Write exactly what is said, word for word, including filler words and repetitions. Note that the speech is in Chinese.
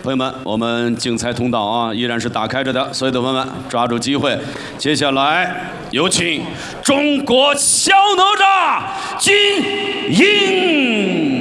朋友们，我们竞猜通道啊依然是打开着的，所有的朋友们抓住机会。接下来有请中国小哪吒金鹰。